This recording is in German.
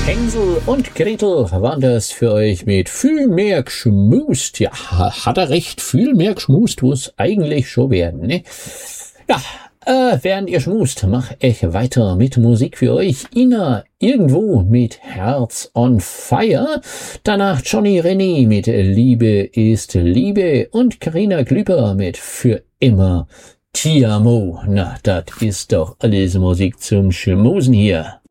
Hänsel und Gretel waren das für euch mit viel mehr geschmust. Ja, hat er recht, viel mehr geschmust muss eigentlich schon werden, ne? Ja, während ihr schmust, mach ich weiter mit Musik für euch. Ina irgendwo mit Herz on Fire. Danach Johnny René mit Liebe ist Liebe und Carina Glüber mit Für immer Ti amo. Na, das ist doch alles Musik zum Schmusen hier.